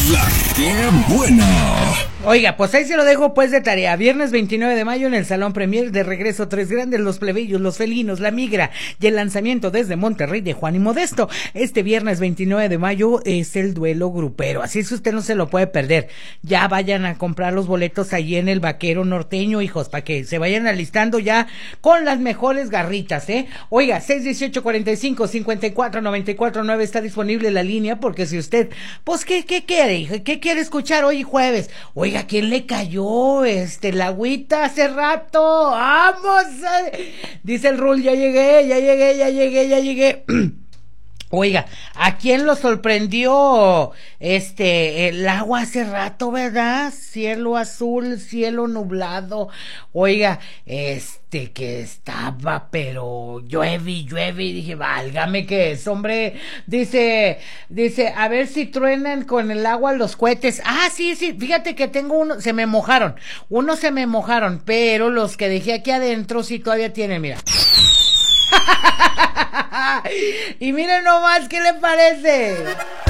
La que buena. Oiga, pues ahí se lo dejo pues de tarea. Viernes 29 de mayo en el Salón Premier, de regreso Tres Grandes, Los Plebeyos, Los Felinos, La Migra y el lanzamiento desde Monterrey de Juan y Modesto. Este viernes 29 de mayo es el duelo grupero, así es que usted no se lo puede perder. Ya vayan a comprar los boletos ahí en el Vaquero Norteño, hijos, para que se vayan alistando ya con las mejores garritas, ¿eh? Oiga, 618-45-54-94-9 está disponible la línea, porque si usted, pues, ¿qué quiere? ¿Qué quiere escuchar hoy jueves? Oiga, ¿a quién le cayó la agüita hace rato? ¡Vamos! Dice el Rul, ya llegué. Oiga, ¿a quién lo sorprendió el agua hace rato, verdad? Cielo azul, cielo nublado. Oiga, que estaba, pero llueve, y dije, válgame que es, hombre. Dice, a ver si truenan con el agua los cohetes. Ah, sí, fíjate que tengo unos se me mojaron, pero los que dejé aquí adentro sí todavía tienen, mira. Y miren nomás, ¿qué le parece?